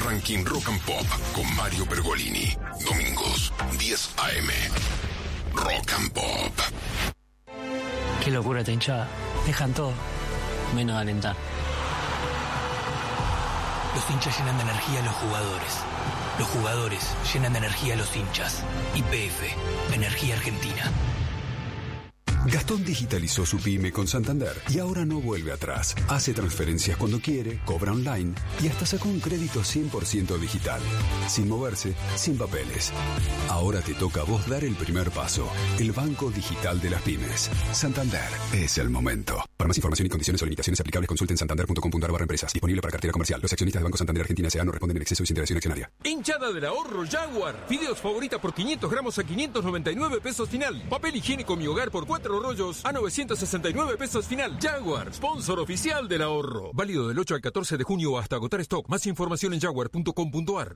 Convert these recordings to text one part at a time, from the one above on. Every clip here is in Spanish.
Ranking Rock and Pop con Mario Pergolini. Domingos, 10 a.m. Rock and Pop. Qué locura esta hinchada. Dejan todo, menos de alentar. Los hinchas llenan de energía a los jugadores. Los jugadores llenan de energía a los hinchas. YPF, Energía Argentina. Gastón digitalizó su pyme con Santander y ahora no vuelve atrás. Hace transferencias cuando quiere, cobra online y hasta sacó un crédito 100% digital. Sin moverse, sin papeles. Ahora te toca a vos dar el primer paso. El banco digital de las pymes. Santander, es el momento. Para más información y condiciones o limitaciones aplicables, consulten santander.com.ar/empresas. Disponible para cartera comercial. Los accionistas del Banco Santander Argentina S.A. no responden en exceso y sin interacción accionaria. Hinchada del ahorro Jaguar. Fideos favorita por 500 gramos a 599 pesos final. Papel higiénico Mi Hogar por 4 rollos a 969 pesos final. Jaguar, sponsor oficial del ahorro. Válido del 8 al 14 de junio hasta agotar stock. Más información en jaguar.com.ar.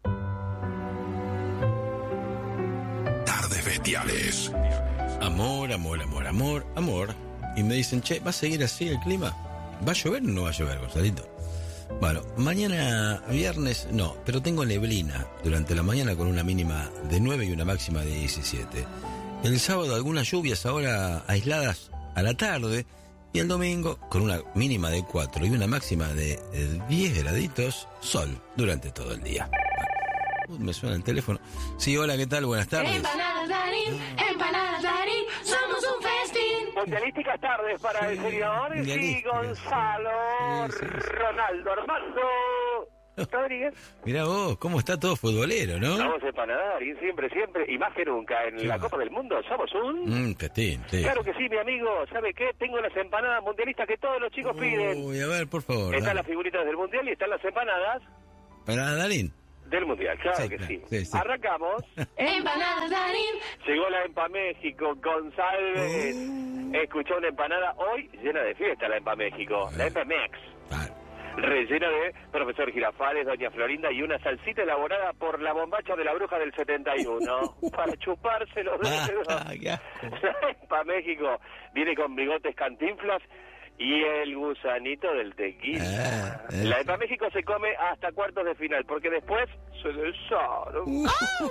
Tardes bestiales. Amor, amor, amor, amor, amor. Y me dicen, che, ¿va a seguir así el clima? ¿Va a llover o no va a llover, Gonzalito? Bueno, mañana viernes no, pero tengo neblina durante la mañana con una mínima de 9 y una máxima de 17. El sábado algunas lluvias ahora aisladas a la tarde. Y el domingo con una mínima de 4 y una máxima de 10 graditos, sol durante todo el día. Me suena el teléfono. Sí, hola, ¿qué tal? Buenas tardes. Empanadas Darín, somos un festín. Mundialísticas tardes para el señor y Gonzalo, Ronaldo, Armando Rodríguez. Mirá vos, cómo está todo futbolero, ¿no? Somos empanadas Darín, siempre, y más que nunca. En la Copa del Mundo somos un... festín, sí. Claro que sí, mi amigo. ¿Sabe qué? Tengo las empanadas mundialistas que todos los chicos piden. Uy, a ver, por favor. Están las figuritas del Mundial y están las empanadas... ¿Para Darín? Del Mundial, claro que sí. Arrancamos. Empanadas Darín. Llegó la Empa México, González. Escuchó una empanada hoy llena de fiesta, la Empa México. La Empa Mex. Rellena de Profesor Girafales, Doña Florinda y una salsita elaborada por la bombacha de la bruja del 71. Para chuparse los dedos. La Empa México viene con bigotes Cantinflas y el gusanito del tequila. La Empa México se come hasta cuartos de final, porque después se desarma.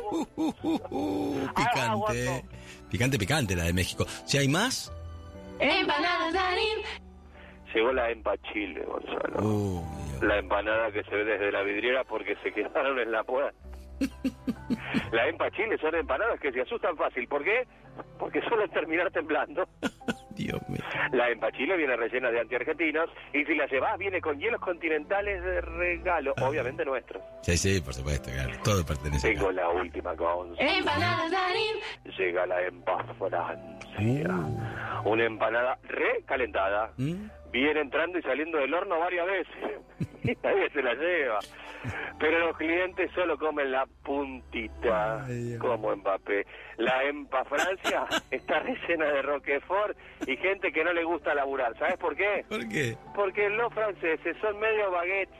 Picante. Picante la de México. ¿Si hay más? Empanadas Darín. Llegó la Empa Chile, Gonzalo. La empanada que se ve desde la vidriera porque se quedaron en la puerta. La Empa Chile son empanadas que se asustan fácil. ¿Por qué? Porque suelen terminar temblando. Dios mío. La Empa Chile viene rellena de antiargentinos y si la llevas viene con hielos continentales de regalo, obviamente nuestros. Sí, por supuesto, claro. Todo pertenece a Tengo la última con Empanadas Darín. Llega la Empa Francia. Una empanada recalentada. Viene entrando y saliendo del horno varias veces. Y nadie se la lleva. Pero los clientes solo comen la puntita, como Mbappé. La Empa Francia está rellena de Roquefort y gente que no le gusta laburar. ¿Sabes por qué? ¿Por qué? Porque los franceses son medio baguettes.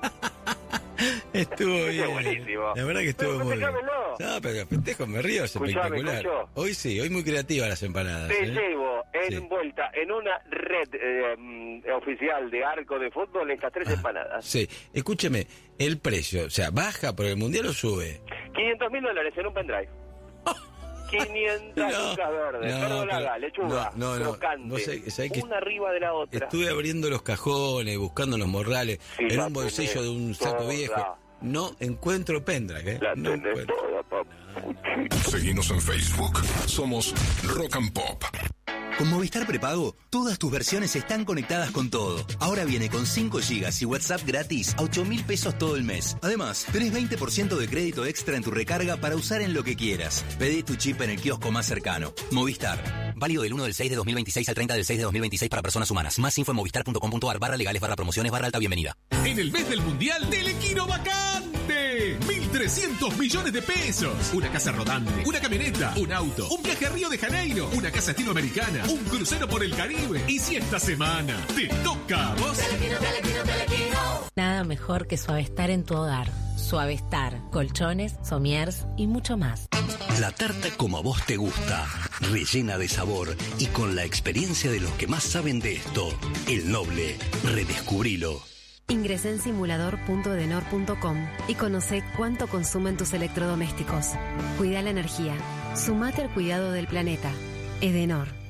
Estuvo bien. Buenísimo. La verdad que estuvo muy bien. No, pero festejo, me río, es espectacular. ¿Escuchó? Hoy muy creativa las empanadas. Te llevo envuelta en una red oficial de arco de fútbol estas 3 empanadas. Sí, escúcheme, el precio, o sea, ¿baja por el Mundial o sube? $500,000 en un pendrive. 500 lucas verdes, verdolaga, lechuga, crocante, una arriba de la otra. Estuve abriendo los cajones, buscando los morrales, en un bolsillo de un saco viejo. No encuentro pendrive, no encuentro. Seguinos en Facebook. Somos Rock and Pop. Con Movistar Prepago, todas tus versiones están conectadas con todo. Ahora viene con 5 GB y WhatsApp gratis a 8.000 pesos todo el mes. Además, tenés 20% de crédito extra en tu recarga para usar en lo que quieras. Pedí tu chip en el kiosco más cercano. Movistar. Válido del 1 del 6 de 2026 al 30 del 6 de 2026 para personas humanas. Más info en movistar.com.ar/legales/promociones/alta bienvenida. En el mes del Mundial, Telequino vacante. 1.300 millones de pesos. Una casa rodante, una camioneta, un auto, un viaje a Río de Janeiro, una casa estilo americana, un crucero por el Caribe. Y si esta semana te toca a vos... Telequino. Nada mejor que Suavestar en tu hogar. Suavestar, colchones, somiers y mucho más. La tarta como a vos te gusta, rellena de sabor y con la experiencia de los que más saben de esto. El Noble, redescubrilo. Ingresá en simulador.edenor.com y conoce cuánto consumen tus electrodomésticos. Cuida la energía. Sumate al cuidado del planeta. Edenor.